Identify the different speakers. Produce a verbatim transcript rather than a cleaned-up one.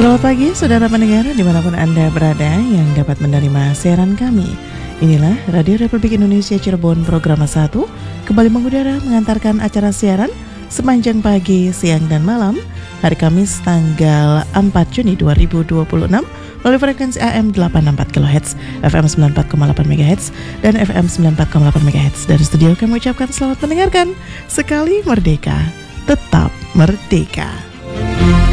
Speaker 1: Selamat pagi saudara pendengar dimanapun Anda berada yang dapat menerima siaran kami. Inilah Radio Republik Indonesia Cirebon Program satu kembali mengudara mengantarkan acara siaran sepanjang pagi, siang dan malam hari Kamis tanggal empat Juni dua ribu dua puluh enam melalui frekuensi A M delapan puluh empat kilohertz, F M sembilan puluh empat koma delapan megahertz dan F M sembilan puluh empat koma delapan megahertz. Dari studio kami ucapkan selamat mendengarkan. Sekali merdeka, tetap merdeka.